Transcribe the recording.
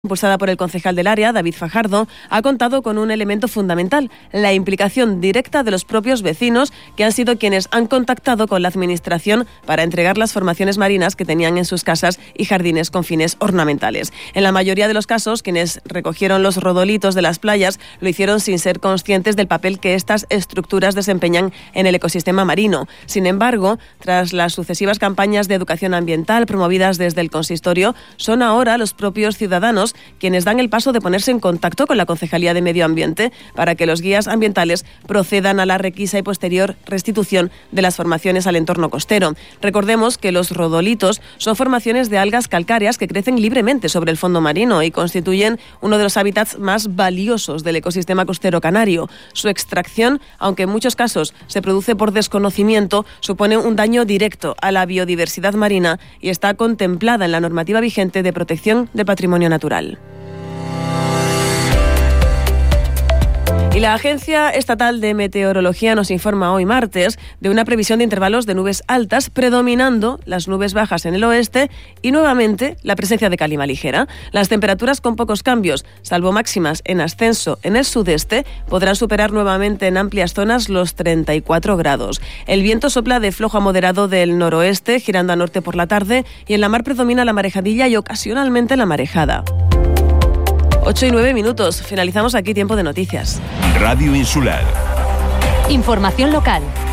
impulsada por el concejal del área, David Fajardo, ha contado con un elemento fundamental, la implicación directa de los propios vecinos, que han sido quienes han contactado con la administración para entregar las formaciones marinas que tenían en sus casas y jardines con fines ornamentales. En la mayoría de los casos, quienes recogieron los rodolitos de las playas lo hicieron sin ser conscientes del papel que estas estructuras desempeñan en el ecosistema marino. Sin embargo, tras las sucesivas campañas de educación ambiental promovidas desde el consistorio, son ahora los propios ciudadanos quienes dan el paso de ponerse en contacto con la Concejalía de Medio Ambiente para que los guías ambientales procedan a la requisa y posterior restitución de las formaciones al entorno costero. Recordemos que los rodolitos son formaciones de algas calcáreas que crecen libremente sobre el fondo marino y constituyen uno de los hábitats más valiosos del ecosistema costero canario. Su extracción, aunque en muchos casos se produce por desconocimiento, supone un daño directo a la biodiversidad marina y está contemplada en la normativa vigente de protección del patrimonio natural. Y la Agencia Estatal de Meteorología nos informa hoy martes de una previsión de intervalos de nubes altas, predominando las nubes bajas en el oeste y nuevamente la presencia de calima ligera. Las temperaturas con pocos cambios, salvo máximas en ascenso en el sudeste, podrán superar nuevamente en amplias zonas los 34 grados. El viento sopla de flojo a moderado del noroeste, girando a norte por la tarde, y en la mar predomina la marejadilla y ocasionalmente la marejada. 8:09. Finalizamos aquí Tiempo de Noticias. Radio Insular. Información local.